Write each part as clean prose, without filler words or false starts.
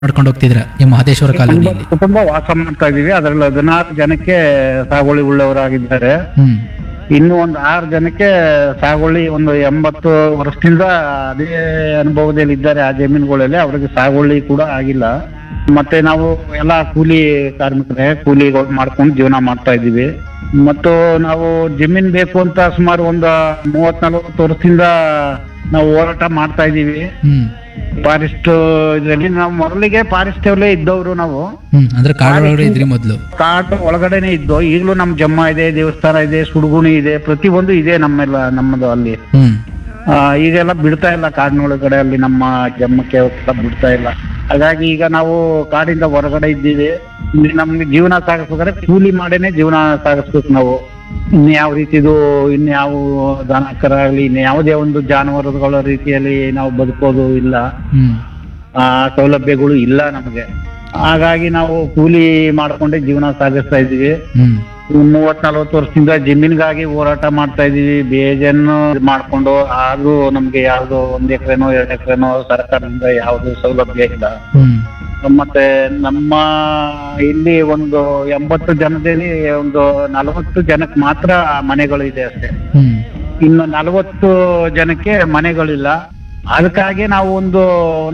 ನೋಡ್ಕೊಂಡು ಹೋಗ್ತಿದ್ರ ಈ ಮಹದೇಶ್ವರ ಕಾಲೋನಿಯಲ್ಲಿ? ಕುಟುಂಬ ವಾಸ ಮಾಡ್ತಾ ಇದೀವಿ. ಅದರಲ್ಲಿ 16 ಜನಕ್ಕೆ ಸಾಗುವಳಿ ಉಳ್ಳವರಾಗಿದ್ದಾರೆ. ಹ್ಮ್ ಇನ್ನು ಒಂದು 6 ಜನಕ್ಕೆ ಸಾಗುವಳಿ ಒಂದು 80 ವರ್ಷದಿಂದ ಅದೇ ಅನುಭವದಲ್ಲಿ ಇದ್ದಾರೆ ಆ ಜಮೀನುಗಳಲ್ಲಿ. ಅವ್ರಿಗೆ ಸಾಗುವಳಿ ಕೂಡ ಆಗಿಲ್ಲ. ಮತ್ತೆ ನಾವು ಎಲ್ಲ ಕೂಲಿ ಕಾರ್ಮಿಕರೇ, ಕೂಲಿಗಳು ಮಾಡ್ಕೊಂಡು ಜೀವನ ಮಾಡ್ತಾ ಇದ್ದೀವಿ. ಮತ್ತು ನಾವು ಜಮೀನ್ ಬೇಕು ಅಂತ ಸುಮಾರು ಒಂದು 30-40 ವರ್ಷದಿಂದ ನಾವು ಹೋರಾಟ ಮಾಡ್ತಾ ಇದ್ದೀವಿ. ಹ್ಮ್ ಫಾರೆಸ್ಟ್ ಇದರಲ್ಲಿ ನಾವು ಮೊದಲಿಗೆ ಫಾರೆಸ್ಟ್ ಅಲ್ಲೇ ಇದ್ದವರು. ನಾವು ಅಂದ್ರೆ ಕಾಡೊಳಗಡೆ ಇದ್ರಿ ಮೊದ್ಲು? ಕಾಡು ಒಳಗಡೆನೆ ಇದ್ದು. ಈಗಲೂ ನಮ್ ಜಮ್ಮ ಇದೆ, ದೇವಸ್ಥಾನ ಇದೆ, ಸುಡುಗುಣಿ ಇದೆ, ಪ್ರತಿಯೊಂದು ಇದೆ ನಮ್ಮದು ಅಲ್ಲಿ. ಹ್ಮ್ ಈಗೆಲ್ಲ ಬಿಡ್ತಾ ಇಲ್ಲ ಕಾಡಿನೊಳಗಡೆ, ಅಲ್ಲಿ ನಮ್ಮ ಜಮ್ಮಕ್ಕೆ ಬಿಡ್ತಾ ಇಲ್ಲ. ಹಾಗಾಗಿ ಈಗ ನಾವು ಕಾಡಿಂದ ಹೊರಗಡೆ ಇದ್ದೀವಿ. ಇಲ್ಲಿ ನಮ್ಗೆ ಜೀವನ ಸಾಗಿಸ್ಬೇಕಾದ್ರೆ ಕೂಲಿ ಮಾಡೇನೆ ಜೀವನ ಸಾಗಿಸ್ಬೇಕು ನಾವು. ಇನ್ಯಾವ ರೀತಿದು ಇನ್ಯಾವ ದನ ಕರ ಆಗ್ಲಿ ಇನ್ಯಾವುದೇ ಒಂದು ಜಾನುವಾರುಗಳ ರೀತಿಯಲ್ಲಿ ನಾವು ಬದುಕೋದು ಇಲ್ಲ. ಹ್ಮ್ ಆ ಸೌಲಭ್ಯಗಳು ಇಲ್ಲ ನಮಗೆ. ಹಾಗಾಗಿ ನಾವು ಕೂಲಿ ಮಾಡ್ಕೊಂಡೆ ಜೀವನ ಸಾಗಿಸ್ತಾ ಇದೀವಿ. ಹ್ಮ್ 30-40 ವರ್ಷದಿಂದ ಜಮೀನ್ಗಾಗಿ ಹೋರಾಟ ಮಾಡ್ತಾ ಇದೀವಿ. ಬೇಜನ್ನು ಮಾಡ್ಕೊಂಡು ಆದ್ರೂ ನಮ್ಗೆ ಯಾವ್ದು 1 ಎಕರೆನೋ 2 ಎಕರೆನೋ ಸರ್ಕಾರದಿಂದ ಯಾವ್ದು ಸೌಲಭ್ಯ ಇಲ್ಲ. ಹ್ಮ್ ಮತ್ತೆ ನಮ್ಮ ಇಲ್ಲಿ ಒಂದು 80 ಜನದಲ್ಲಿ ಒಂದು 40 ಜನಕ್ಕೆ ಮಾತ್ರ ಮನೆಗಳು ಇದೆ ಅಷ್ಟೇ. ಹ್ಮ್ ಇನ್ನು 40 ಜನಕ್ಕೆ ಮನೆಗಳಿಲ್ಲ. ಅದಕ್ಕಾಗಿ ನಾವು ಒಂದು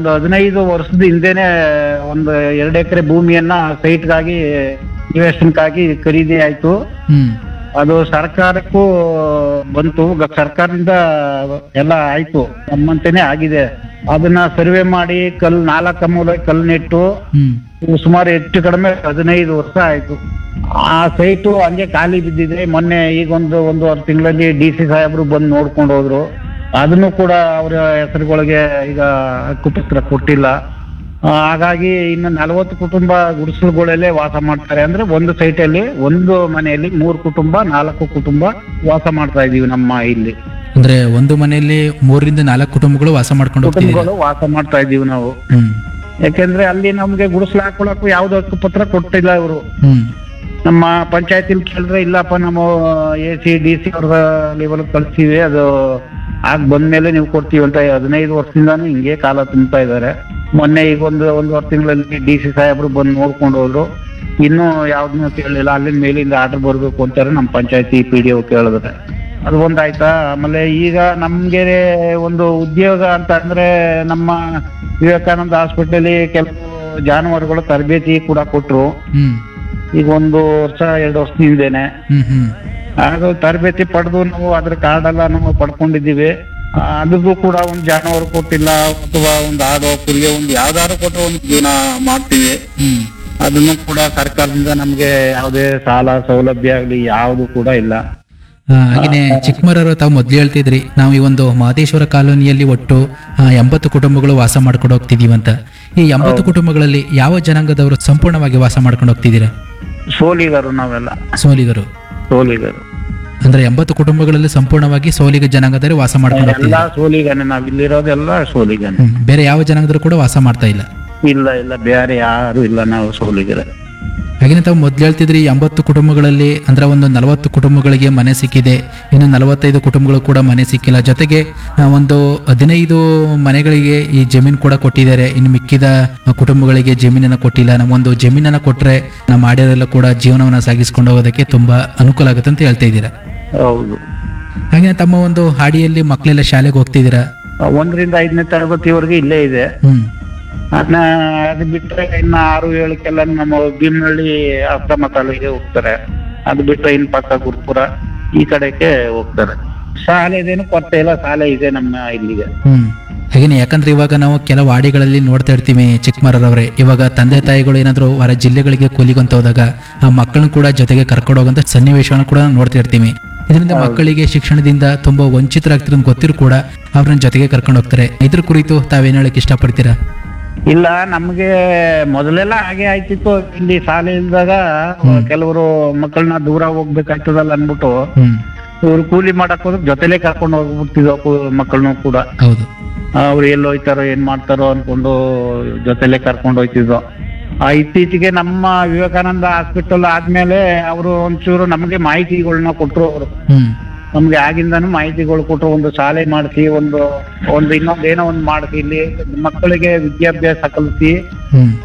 15 ವರ್ಷದ ಹಿಂದೆನೆ ಒಂದು 2 ಎಕರೆ ಭೂಮಿಯನ್ನ ಸೈಟ್ಗಾಗಿ ನಿವೇಶನಕ್ಕಾಗಿ ಖರೀದಿ ಆಯ್ತು. ಹ್ಮ್ ಅದು ಸರ್ಕಾರಕ್ಕೂ ಬಂತು. ಸರ್ಕಾರದಿಂದ ಎಲ್ಲ ಆಯ್ತು, ನಮ್ಮಂತೆನೆ ಆಗಿದೆ. ಅದನ್ನ ಸರ್ವೆ ಮಾಡಿ 4 ಮೂಲ ಕಲ್ಲು ನೆಟ್ಟು ಹ್ಮ್ ಸುಮಾರು ಹೆಚ್ಚು ಕಡಿಮೆ 15 ವರ್ಷ ಆಯ್ತು. ಆ ಸೈಟು ಹಂಗೆ ಖಾಲಿ ಬಿದ್ದಿದೆ. ಮೊನ್ನೆ ಈಗ ಒಂದೂವರೆ ತಿಂಗಳಲ್ಲಿ DC ಸಾಹೇಬ್ರು ಬಂದು ನೋಡ್ಕೊಂಡು ಹೋದ್ರು. ಅದನ್ನು ಕೂಡ ಅವರ ಹೆಸರುಗಳಿಗೆ ಈಗ ಹಕ್ಕುಪತ್ರ ಕೊಟ್ಟಿಲ್ಲ. ಹಾಗಾಗಿ ಇನ್ನು 40 ಕುಟುಂಬ ಗುಡಿಸಲುಗಳಲ್ಲೇ ವಾಸ ಮಾಡ್ತಾರೆ. ಅಂದ್ರೆ ಒಂದು ಸೈಟಲ್ಲಿ ಒಂದು ಮನೆಯಲ್ಲಿ 3 ಕುಟುಂಬ 4 ಕುಟುಂಬ ವಾಸ ಮಾಡ್ತಾ ಇದೀವಿ ನಮ್ಮ ಇಲ್ಲಿ. ಅಂದ್ರೆ ಒಂದು ಮನೆಯಲ್ಲಿ 3-4 ಕುಟುಂಬಗಳು ವಾಸ ಮಾಡ್ಕೊಂಡು ಹೋಗ್ತಿದ್ದೀರಾ? ಕುಟುಂಬಗಳು ವಾಸ ಮಾಡ್ತಾ ಇದೀವಿ ನಾವು. ಹ್ಮ್ ಯಾಕೆಂದ್ರೆ ಅಲ್ಲಿ ನಮ್ಗೆ ಗುಡಿಸಲು ಹಾಕೊಳಕ್ಕೂ ಯಾವ್ದು ಹಕ್ಕುಪತ್ರ ಕೊಟ್ಟಿಲ್ಲ ಇವರು. ಹ್ಮ್ ನಮ್ಮ ಪಂಚಾಯತಿಲಿ ಕೇಳಿದ್ರೆ ಇಲ್ಲಪ್ಪ ನಾವು AC DC ಅವ್ರ ಲೆವೆಲ್ ಕಳ್ಸಿವಿ, ಅದು ಆಗ ಬಂದ್ಮೇಲೆ ನೀವು ಕೊಡ್ತೀವಿ ಅಂತ 15 ವರ್ಷದಿಂದಾನು ಹಿಂಗೆ ಕಾಲ ತುಂಬ್ತಾ ಇದಾರೆ. ಮೊನ್ನೆ ಈಗ ಒಂದೂವರೆ ತಿಂಗಳಲ್ಲಿ DC ಸಾಹೇಬ್ರು ಬಂದು ನೋಡ್ಕೊಂಡು ಹೋದ್ರು. ಇನ್ನೂ ಯಾವ್ದನ್ನೂ ಕೇಳಲಿಲ್ಲ. ಅಲ್ಲಿಂದ ಮೇಲಿಂದ ಆರ್ಡರ್ ಬರ್ಬೇಕು ಅಂತಾರೆ ನಮ್ಮ ಪಂಚಾಯತಿ PDO ಕೇಳಿದ್ರೆ. ಅದು ಒಂದಾಯ್ತಾ. ಆಮೇಲೆ ಈಗ ನಮ್ಗೆ ಒಂದು ಉದ್ಯೋಗ ಅಂತ ಅಂದ್ರೆ ನಮ್ಮ ವಿವೇಕಾನಂದ ಹಾಸ್ಪಿಟಲ್ ಕೆಲವು ಜಾನುವಾರುಗಳ ತರಬೇತಿ ಕೂಡ ಕೊಟ್ರು. ಹ್ಮ್ ಈಗ 1 ವರ್ಷ 2 ವರ್ಷದ ಹಿಂದೆನೆ. ಹ್ಮ್ ಹ್ಮ್ ಅದು ತರಬೇತಿ ಪಡೆದು ನಾವು ಅದ್ರ ಕಾರ್ಡ್ ಎಲ್ಲ ನಾವು ಪಡ್ಕೊಂಡಿದ್ದೀವಿ. ಅದಕ್ಕೂ ಕೂಡ ಒಂದು ಜಾನುವಾರು ಕೊಟ್ಟಿಲ್ಲ, ಅಥವಾ ಒಂದು ಆಡೋ ಕುರಿಯೋ ಒಂದು ಯಾವ್ದಾದ್ರು ಕೊಟ್ಟರೆ ಒಂದು ಜೀವನ ಮಾಡ್ತೀವಿ. ಹ್ಮ್ ಅದನ್ನು ಕೂಡ ಸರ್ಕಾರದಿಂದ ನಮ್ಗೆ ಯಾವುದೇ ಸಾಲ ಸೌಲಭ್ಯ ಆಗ್ಲಿ ಯಾವ್ದು ಕೂಡ ಇಲ್ಲ. ಹಾಗೇನೆ ಚಿಕ್ಕಮರವರು ತಾವು ಮೊದ್ಲು ಹೇಳ್ತಿದ್ರಿ, ನಾವು ಈ ಒಂದು ಮಹದೇಶ್ವರ ಕಾಲೋನಿಯಲ್ಲಿ ಒಟ್ಟು 80 ಕುಟುಂಬಗಳು ವಾಸ ಮಾಡ್ಕೊಂಡು ಹೋಗ್ತಿದೀವಿ ಅಂತ. ಈ 80 ಕುಟುಂಬಗಳಲ್ಲಿ ಯಾವ ಜನಾಂಗದವರು ಸಂಪೂರ್ಣವಾಗಿ ವಾಸ ಮಾಡ್ಕೊಂಡು ಹೋಗ್ತಿದ್ದೀರಾ? ಸೋಲಿಗರು ನಾವೆಲ್ಲ. ಸೋಲಿಗರು. ಸೋಲಿಗರು ಅಂದ್ರೆ 80 ಕುಟುಂಬಗಳಲ್ಲಿ ಸಂಪೂರ್ಣವಾಗಿ ಸೋಲಿಗ ಜನಾಂಗದವರು ವಾಸ ಮಾಡ್ಕೊಂಡು ಎಲ್ಲ ಹೋಗ್ತಿದ್ದೀರಾ? ಸೋಲಿಗನೆ. ನಾವಿಲ್ಲಿರೋದೆಲ್ಲ ಸೋಲಿಗನೆ. ಬೇರೆ ಯಾವ ಜನಾಂಗದವರು ಕೂಡ ವಾಸ ಮಾಡ್ತಾ ಇಲ್ಲ? ಇಲ್ಲ ಬೇರೆ ಯಾರು ಇಲ್ಲ, ನಾವು ಸೋಲಿಗರೆ. ಹಾಗೇನೆ ತಾವು ಮೊದ್ಲು ಹೇಳ್ತಿದ್ರಿ 80 ಕುಟುಂಬಗಳಲ್ಲಿ ಅಂದ್ರೆ ಒಂದು 40 ಕುಟುಂಬಗಳಿಗೆ ಮನೆ ಸಿಕ್ಕಿದೆ, ಇನ್ನು 45 ಕುಟುಂಬಗಳು ಕೂಡ ಮನೆ ಸಿಕ್ಕಿಲ್ಲ. ಜೊತೆಗೆ ಒಂದು 15 ಮನೆಗಳಿಗೆ ಈ ಜಮೀನು ಕೂಡ ಕೊಟ್ಟಿದ್ದಾರೆ. ಇನ್ನು ಮಿಕ್ಕಿದ ಕುಟುಂಬಗಳಿಗೆ ಜಮೀನನ್ನ ಕೊಟ್ಟಿಲ್ಲ. ನಮ್ಮೊಂದು ಜಮೀನನ್ನ ಕೊಟ್ರೆ ನಮ್ಮ ಆಡ್ಯರೆಲ್ಲ ಕೂಡ ಜೀವನವನ್ನ ಸಾಗಿಸ್ಕೊಂಡು ಹೋಗೋದಕ್ಕೆ ತುಂಬಾ ಅನುಕೂಲ ಆಗುತ್ತೆ ಅಂತ ಹೇಳ್ತಾ ಇದ್ದೀರಾ. ಹೌದು. ಹಾಗೆ ತಮ್ಮ ಒಂದು ಹಾಡಿಯಲ್ಲಿ ಮಕ್ಕಳೆಲ್ಲ ಶಾಲೆಗೆ ಹೋಗ್ತಿದ್ದೀರಾ? 1ರಿಂದ 5ನೇ ತರಗತಿವರೆಗೆ ಇಲ್ಲೇ ಇದೆ. ಹ್ಮ್ ಅದು ಬಿಟ್ರೆ ಇನ್ನ 6-7ಕ್ಕೆಲ್ಲ ನಮ್ಮ ಭೀಮನಹಳ್ಳಿ ಆಶ್ರಮ ತಾಲೂಕಿಗೆ ಹೋಗ್ತಾರೆ. ಅದು ಬಿಟ್ರೆ ಇನ್ ಪಕ್ಕ ಗುರುಪುರ ಈ ಕಡೆಗೆ ಹೋಗ್ತಾರೆ. ಶಾಲೆದೇನು ಕೊರತೆ ಇಲ್ಲ, ಶಾಲೆ ಇದೆ ನಮ್ಮ ಇಲ್ಲಿಗೆ. ಹಾಗೇನೆ ಯಾಕಂದ್ರೆ ಇವಾಗ ನಾವು ಕೆಲವು ಹಾಡಿಗಳಲ್ಲಿ ನೋಡ್ತಾ ಇರ್ತೀವಿ ಚಿಕ್ಕಮರವ್ರೆ, ಇವಾಗ ತಂದೆ ತಾಯಿಗಳು ಏನಾದ್ರು ಹೊರ ಜಿಲ್ಲೆಗಳಿಗೆ ಕೂಲಿಗಂತ ಹೋದಾಗ ಆ ಮಕ್ಕಳನ್ನ ಕೂಡ ಜೊತೆಗೆ ಕರ್ಕೊಂಡು ಹೋಗಂತ ಸನ್ನಿವೇಶವನ್ನು ಕೂಡ ನೋಡ್ತಾ ಇರ್ತೀವಿ. ಇದರಿಂದ ಮಕ್ಕಳಿಗೆ ಶಿಕ್ಷಣದಿಂದ ತುಂಬಾ ವಂಚಿತರಾಗ್ತಿರೋದು ಗೊತ್ತಿರು ಕೂಡ ಅವ್ರನ್ನ ಜೊತೆಗೆ ಕರ್ಕೊಂಡು ಹೋಗ್ತಾರೆ. ಇದ್ರ ಕುರಿತು ತಾವೇನ್ ಹೇಳಕ್ ಇಷ್ಟಪಡ್ತೀರಾ? ಇಲ್ಲ, ನಮ್ಗೆ ಮೊದಲೆಲ್ಲ ಹಾಗೆ ಆಯ್ತಿತ್ತು. ಇಲ್ಲಿ ಶಾಲೆ ಇಲ್ದಾಗ ಕೆಲವರು ಮಕ್ಕಳನ್ನ ದೂರ ಹೋಗ್ಬೇಕಾಗ್ತದಲ್ಲ ಅನ್ಬಿಟ್ಟು ಇವ್ರು ಕೂಲಿ ಮಾಡಕ್ ಹೋದ್ರೆ ಜೊತೆಲೆ ಕರ್ಕೊಂಡು ಹೋಗ್ಬಿಡ್ತಿದ್ವು ಮಕ್ಕಳನ್ನು ಕೂಡ. ಹೌದು. ಅವ್ರು ಎಲ್ಲಿ ಹೋಯ್ತಾರೋ ಏನ್ ಮಾಡ್ತಾರೋ ಅನ್ಕೊಂಡು ಜೊತೆಲೆ ಕರ್ಕೊಂಡು ಹೋಯ್ತಿದ್ವು. ಇತ್ತೀಚೆಗೆ ನಮ್ಮ ವಿವೇಕಾನಂದ ಹಾಸ್ಪಿಟಲ್ ಆದ್ಮೇಲೆ ಅವರು ಒಂಚೂರು ನಮಗೆ ಮಾಹಿತಿಗಳನ್ನ ಕೊಟ್ರು. ಅವರು ನಮ್ಗೆ ಆಗಿಂದಾನು ಮಾಹಿತಿಗಳು ಕೊಟ್ಟರು. ಒಂದು ಶಾಲೆ ಮಾಡಿಸಿ, ಒಂದು ಇನ್ನೊಂದೇನೋ ಒಂದು ಮಾಡಿಸಿ, ಇಲ್ಲಿ ಮಕ್ಕಳಿಗೆ ವಿದ್ಯಾಭ್ಯಾಸ ಕಲಿಸಿ ಹ್ಮ್